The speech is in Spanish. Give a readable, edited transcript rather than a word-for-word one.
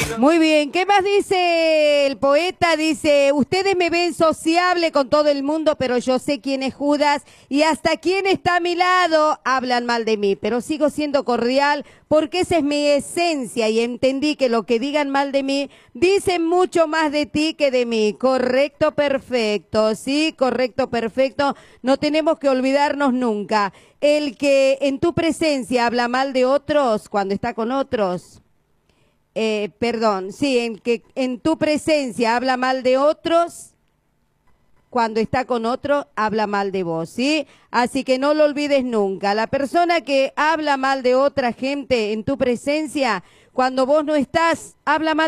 Muy bien, ¿qué más dice el poeta? Dice, ustedes me ven sociable con todo el mundo, pero yo sé quién es Judas y hasta quién está a mi lado hablan mal de mí, pero sigo siendo cordial porque esa es mi esencia y entendí que lo que digan mal de mí dicen mucho más de ti que de mí. Correcto, perfecto, sí, correcto, perfecto. No tenemos que olvidarnos nunca. El que en tu presencia habla mal de otros cuando está con otros. Perdón, sí, en que en tu presencia habla mal de otros, cuando está con otro habla mal de vos, ¿sí? Así que no lo olvides nunca. La persona que habla mal de otra gente en tu presencia, cuando vos no estás, habla mal